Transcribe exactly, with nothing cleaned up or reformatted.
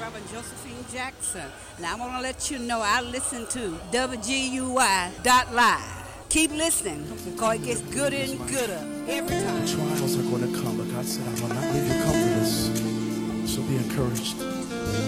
Reverend Josephine Jackson, and I want to let you know I listen to W G U Y dot live. Keep listening, because it gets gooder and gooder every time. Trials are going to come, but God said, I will not leave you comfortless. So be encouraged.